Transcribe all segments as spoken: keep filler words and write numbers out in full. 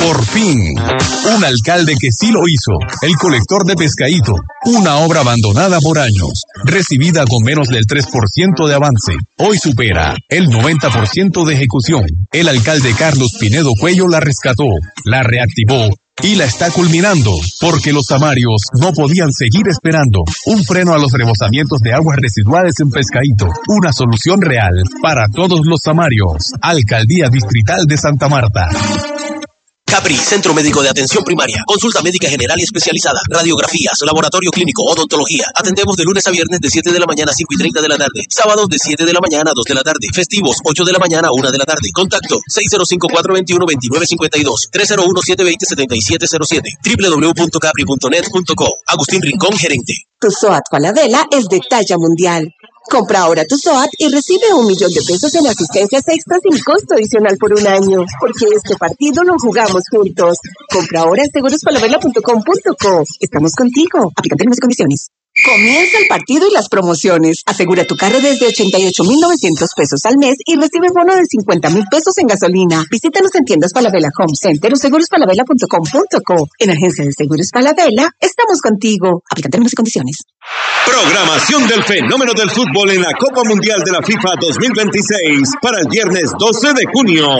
Por fin, un alcalde que sí lo hizo, el colector de Pescadito, una obra abandonada por años, recibida con menos del tres por ciento de avance, hoy supera el noventa por ciento de ejecución. El alcalde Carlos Pinedo Cuello la rescató, la reactivó y la está culminando, porque los samarios no podían seguir esperando. Un freno a los rebosamientos de aguas residuales en Pescadito, una solución real para todos los samarios. Alcaldía Distrital de Santa Marta. Capri, Centro Médico de Atención Primaria. Consulta médica general y especializada. Radiografías, laboratorio clínico, odontología. Atendemos de lunes a viernes de siete de la mañana a cinco y treinta de la tarde. Sábados de siete de la mañana a dos de la tarde. Festivos, ocho de la mañana a una de la tarde. Contacto seis cero cinco, cuatro dos uno, dos nueve cinco dos, tres cero uno, siete dos cero, siete siete cero siete, doble u doble u doble u punto capri punto net punto co. Agustín Rincón, gerente. Tu SOAT Falabella es de talla mundial. Compra ahora tu SOAT y recibe un millón de pesos en asistencias extras sin costo adicional por un año. Porque este partido lo jugamos juntos. Compra ahora en seguros falabella punto com punto co. Estamos contigo. Aplican términos y condiciones. Comienza el partido y las promociones. Asegura tu carro desde ochenta y ocho mil novecientos pesos al mes y recibe bono de cincuenta mil pesos en gasolina. Visítanos en tiendas Falabella Home Center o seguros falabella punto com punto co. En Agencia de Seguros Falabella, estamos contigo. Aplican términos y condiciones. Programación del fenómeno del fútbol en la Copa Mundial de la FIFA dos mil veintiséis para el viernes doce de junio.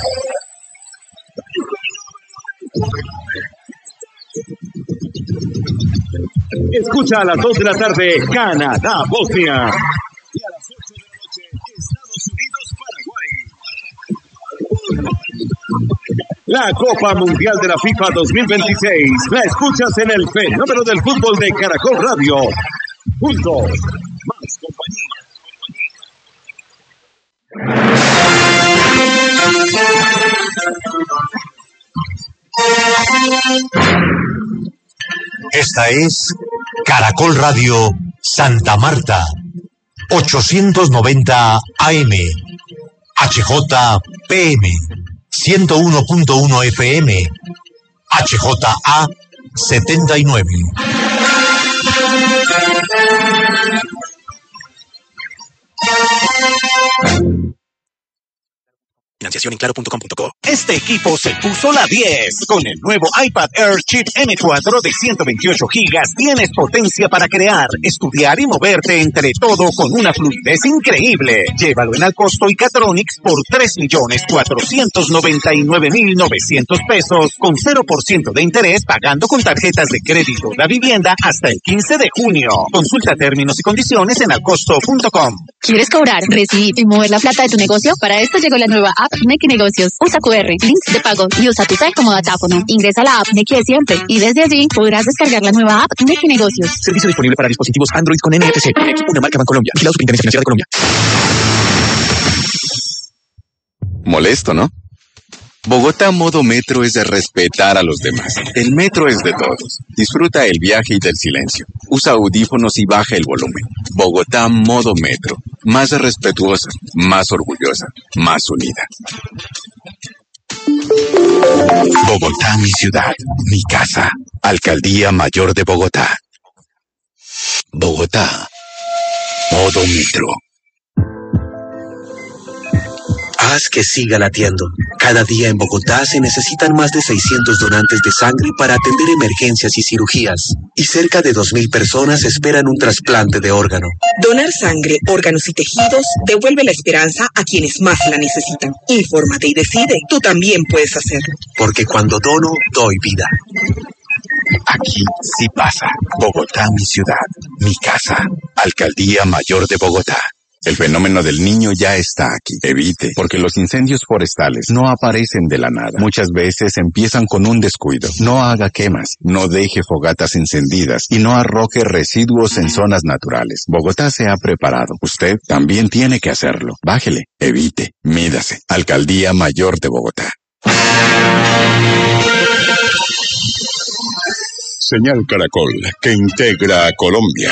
Escucha a las dos de la tarde Canadá-Bosnia. Y a las ocho de la noche Estados Unidos-Paraguay. La Copa Mundial de la FIFA dos mil veintiséis la escuchas en el fenómeno del fútbol de Caracol Radio. Juntos, más compañía. Esta es Caracol Radio Santa Marta, ochocientos noventa A M, H J P M, ciento uno punto uno F M, H J A setenta y nueve. Financiación en claro punto com punto co. Este equipo se puso la diez. Con el nuevo iPad Air Chip M cuatro de ciento veintiocho gigas tienes potencia para crear, estudiar y moverte entre todo con una fluidez increíble. Llévalo en Alcosto y Catronics por tres millones cuatrocientos noventa y nueve mil novecientos pesos con cero por ciento de interés pagando con tarjetas de crédito La Vivienda hasta el quince de junio. Consulta términos y condiciones en alcosto punto com. ¿Quieres cobrar, recibir y mover la plata de tu negocio? Para esto llegó la nueva app Nequi Negocios. Usa Q R, links de pago y usa tu cel como datáfono. Ingresa a la app Nequi de siempre y desde allí podrás descargar la nueva app Nequi Negocios. Servicio disponible para dispositivos Android con N F C. Nequi, una marca Bancolombia. Vigilado Superintendencia Financiera de Colombia. Molesto, ¿no? Bogotá Modo Metro es de respetar a los demás. El metro es de todos. Disfruta el viaje y del silencio. Usa audífonos y baja el volumen. Bogotá Modo Metro. Más respetuosa, más orgullosa, más unida. Bogotá, mi ciudad, mi casa. Alcaldía Mayor de Bogotá. Bogotá, Modo Metro. Haz que siga latiendo. Cada día en Bogotá se necesitan más de seiscientos donantes de sangre para atender emergencias y cirugías. Y cerca de dos mil personas esperan un trasplante de órgano. Donar sangre, órganos y tejidos devuelve la esperanza a quienes más la necesitan. Infórmate y decide. Tú también puedes hacerlo. Porque cuando dono, doy vida. Aquí sí pasa. Bogotá, mi ciudad, mi casa. Alcaldía Mayor de Bogotá. El fenómeno del niño ya está aquí. Evite, porque los incendios forestales no aparecen de la nada. Muchas veces empiezan con un descuido. No haga quemas, no deje fogatas encendidas y no arroje residuos en zonas naturales. Bogotá se ha preparado. Usted también tiene que hacerlo. Bájele, evite, mídase. Alcaldía Mayor de Bogotá. Señal Caracol, que integra a Colombia.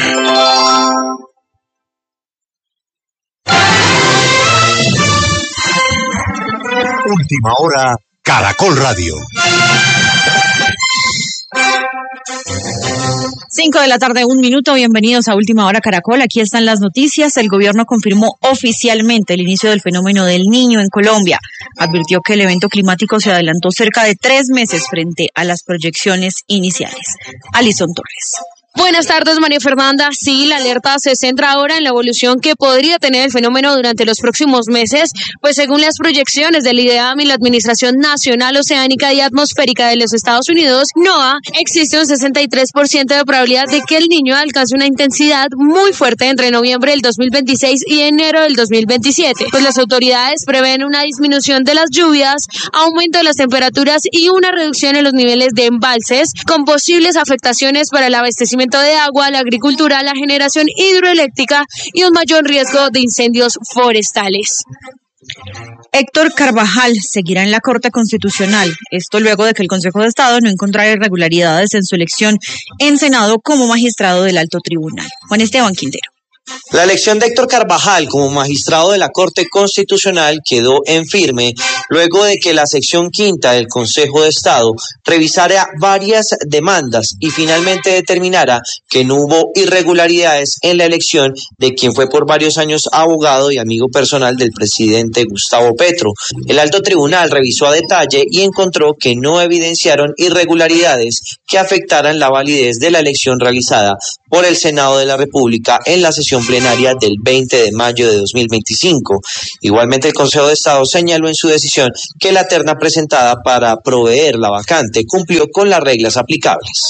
Última hora, Caracol Radio. Cinco de la tarde, un minuto. Bienvenidos a Última Hora Caracol. Aquí están las noticias. El gobierno confirmó oficialmente el inicio del fenómeno del Niño en Colombia. Advirtió que el evento climático se adelantó cerca de tres meses frente a las proyecciones iniciales. Alison Torres. Buenas tardes, María Fernanda. Sí, la alerta se centra ahora en la evolución que podría tener el fenómeno durante los próximos meses, pues según las proyecciones del I D A M y la Administración Nacional Oceánica y Atmosférica de los Estados Unidos, NOAA, existe un sesenta y tres por ciento de probabilidad de que el Niño alcance una intensidad muy fuerte entre noviembre del dos mil veintiséis y enero del dos mil veintisiete, pues las autoridades prevén una disminución de las lluvias, aumento de las temperaturas y una reducción en los niveles de embalses, con posibles afectaciones para el abastecimiento de agua, la agricultura, la generación hidroeléctrica y un mayor riesgo de incendios forestales. Héctor Carvajal seguirá en la Corte Constitucional, esto luego de que el Consejo de Estado no encontrara irregularidades en su elección en Senado como magistrado del Alto Tribunal. Juan Esteban Quintero. La elección de Héctor Carvajal como magistrado de la Corte Constitucional quedó en firme luego de que la sección quinta del Consejo de Estado revisara varias demandas y finalmente determinara que no hubo irregularidades en la elección de quien fue por varios años abogado y amigo personal del presidente Gustavo Petro. El Alto Tribunal revisó a detalle y encontró que no evidenciaron irregularidades que afectaran la validez de la elección realizada por el Senado de la República en la sesión plenaria del veinte de mayo de dos mil veinticinco. Igualmente, el Consejo de Estado señaló en su decisión que la terna presentada para proveer la vacante cumplió con las reglas aplicables.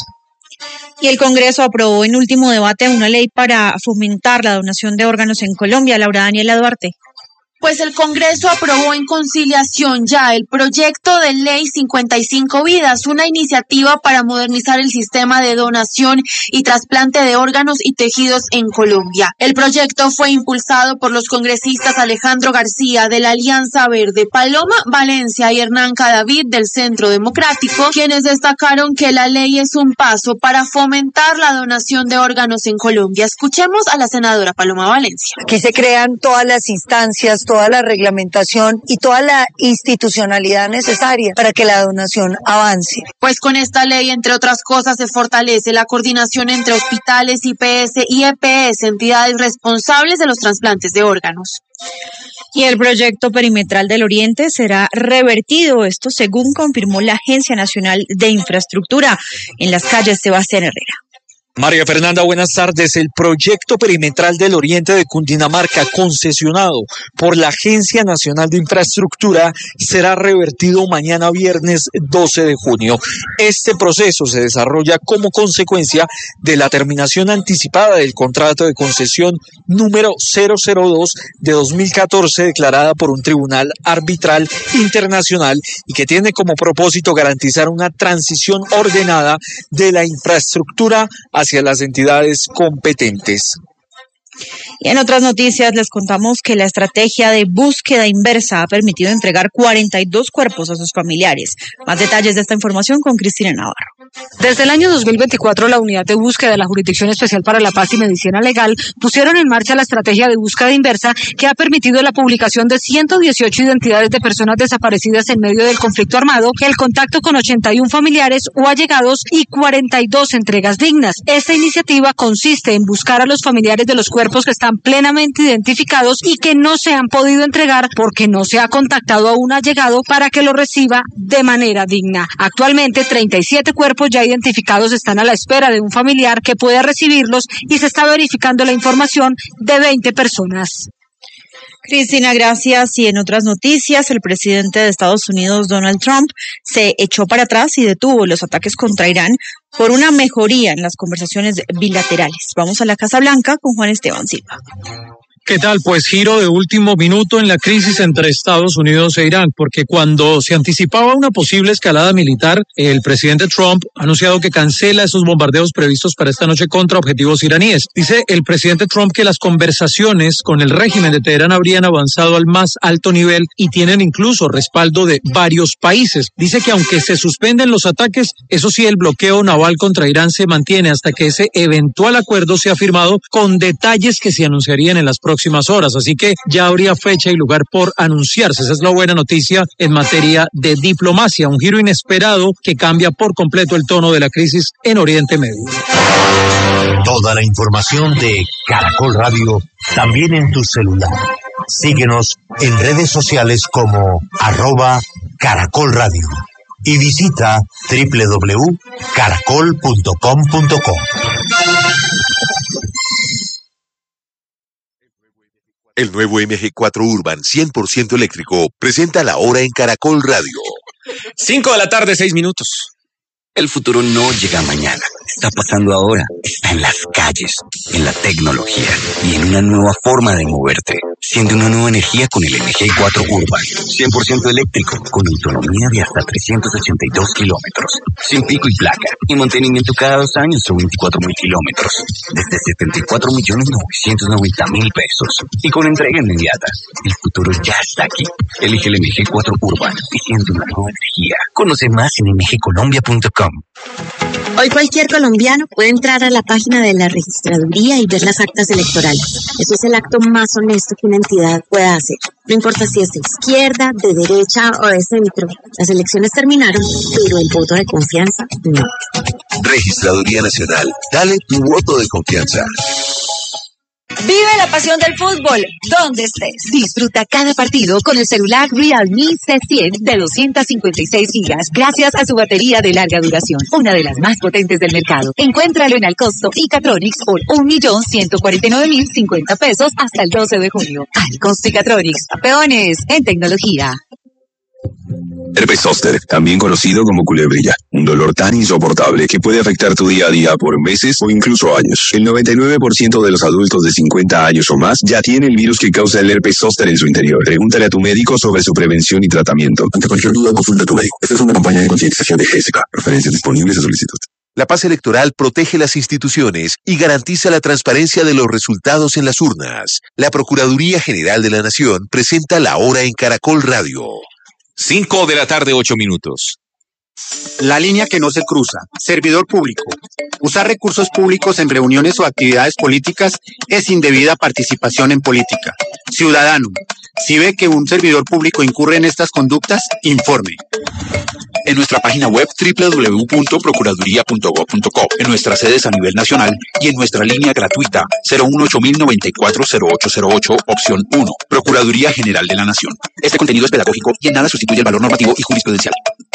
Y el Congreso aprobó en último debate una ley para fomentar la donación de órganos en Colombia. Laura Daniela Duarte. Pues el Congreso aprobó en conciliación ya el proyecto de ley cincuenta y cinco vidas, una iniciativa para modernizar el sistema de donación y trasplante de órganos y tejidos en Colombia. El proyecto fue impulsado por los congresistas Alejandro García de la Alianza Verde, Paloma Valencia y Hernán Cadavid del Centro Democrático, quienes destacaron que la ley es un paso para fomentar la donación de órganos en Colombia. Escuchemos a la senadora Paloma Valencia. Aquí se crean todas las instancias, toda la reglamentación y toda la institucionalidad necesaria para que la donación avance. Pues con esta ley, entre otras cosas, se fortalece la coordinación entre hospitales, I P S y E P S, entidades responsables de los trasplantes de órganos. Y el proyecto perimetral del Oriente será revertido, esto según confirmó la Agencia Nacional de Infraestructura en las calles Sebastián Herrera. María Fernanda, buenas tardes. El proyecto perimetral del Oriente de Cundinamarca, concesionado por la Agencia Nacional de Infraestructura, será revertido mañana viernes doce de junio. Este proceso se desarrolla como consecuencia de la terminación anticipada del contrato de concesión número cero cero dos de dos mil catorce, declarada por un tribunal arbitral internacional y que tiene como propósito garantizar una transición ordenada de la infraestructura hacia las entidades competentes. Y en otras noticias les contamos que la estrategia de búsqueda inversa ha permitido entregar cuarenta y dos cuerpos a sus familiares. Más detalles de esta información con Cristina Navarro. Desde el año dos mil veinticuatro, la Unidad de Búsqueda de la Jurisdicción Especial para la Paz y Medicina Legal pusieron en marcha la estrategia de búsqueda inversa que ha permitido la publicación de ciento dieciocho identidades de personas desaparecidas en medio del conflicto armado, el contacto con ochenta y uno familiares o allegados y cuarenta y dos entregas dignas. Esta iniciativa consiste en buscar a los familiares de los cuerpos que están plenamente identificados y que no se han podido entregar porque no se ha contactado a un allegado para que lo reciba de manera digna. Actualmente, treinta y siete cuerpos ya identificados están a la espera de un familiar que pueda recibirlos y se está verificando la información de veinte personas. Cristina, gracias. Y en otras noticias, el presidente de Estados Unidos, Donald Trump, se echó para atrás y detuvo los ataques contra Irán por una mejoría en las conversaciones bilaterales. Vamos a la Casa Blanca con Juan Esteban Silva. ¿Qué tal? Pues giro de último minuto en la crisis entre Estados Unidos e Irán, porque cuando se anticipaba una posible escalada militar, el presidente Trump ha anunciado que cancela esos bombardeos previstos para esta noche contra objetivos iraníes. Dice el presidente Trump que las conversaciones con el régimen de Teherán habrían avanzado al más alto nivel y tienen incluso respaldo de varios países. Dice que aunque se suspenden los ataques, eso sí, el bloqueo naval contra Irán se mantiene hasta que ese eventual acuerdo sea firmado, con detalles que se anunciarían en las próximas próximas horas, así que ya habría fecha y lugar por anunciarse. Esa es la buena noticia en materia de diplomacia, un giro inesperado que cambia por completo el tono de la crisis en Oriente Medio. Toda la información de Caracol Radio también en tu celular. Síguenos en redes sociales como arroba Caracol Radio y visita doble u doble u doble u punto caracol punto com punto co. El nuevo M G cuatro Urban cien por ciento eléctrico presenta la hora en Caracol Radio. cinco de la tarde, seis minutos. El futuro no llega mañana, está pasando ahora, está en las calles, en la tecnología y en una nueva forma de moverte. Siente una nueva energía con el M G cuatro Urban, cien por ciento eléctrico, con autonomía de hasta trescientos ochenta y dos kilómetros, sin pico y placa, y mantenimiento cada dos años o veinticuatro mil kilómetros, desde setenta y cuatro millones novecientos noventa mil pesos, y con entrega inmediata. El futuro ya está aquí. Elige el M G cuatro Urban y siente una nueva energía. Conoce más en m g colombia punto com. Hoy cualquier colombiano puede entrar a la página de la registraduría y ver las actas electorales. Eso es el acto más honesto que una entidad pueda hacer. No importa si es de izquierda, de derecha o de centro. Las elecciones terminaron, pero el voto de confianza no. Registraduría Nacional. Dale tu voto de confianza. Vive la pasión del fútbol, donde estés. Disfruta cada partido con el celular Realme C cien de doscientos cincuenta y seis gigas, gracias a su batería de larga duración, una de las más potentes del mercado. Encuéntralo en Alcosto y Catronics por un millón ciento cuarenta y nueve mil cincuenta pesos hasta el doce de junio. Alcosto y Catronics, campeones en tecnología. Herpes zóster, también conocido como culebrilla, un dolor tan insoportable que puede afectar tu día a día por meses o incluso años. El noventa y nueve por ciento de los adultos de cincuenta años o más ya tiene el virus que causa el herpes zóster en su interior. Pregúntale a tu médico sobre su prevención y tratamiento. Ante cualquier duda, consulta a tu médico. Esta es una campaña de concientización de G S K. Referencias disponibles a solicitud. La paz electoral protege las instituciones y garantiza la transparencia de los resultados en las urnas. La Procuraduría General de la Nación presenta la hora en Caracol Radio. cinco de la tarde, ocho minutos. La línea que no se cruza. Servidor público. Usar recursos públicos en reuniones o actividades políticas es indebida participación en política. Ciudadano, si ve que un servidor público incurre en estas conductas, informe. En nuestra página web doble u doble u doble u punto procuraduría punto gob punto co, en nuestras sedes a nivel nacional y en nuestra línea gratuita cero uno ocho mil noventa y cuatro cero ocho cero ocho, opción uno. Procuraduría General de la Nación. Este contenido es pedagógico y en nada sustituye el valor normativo y jurisprudencial.